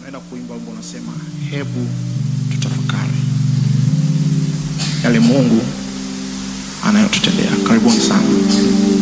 tunaenda kuimba wimbo unasema hebu tutafakari yale Mungu anayotutendea. Karibuni sana.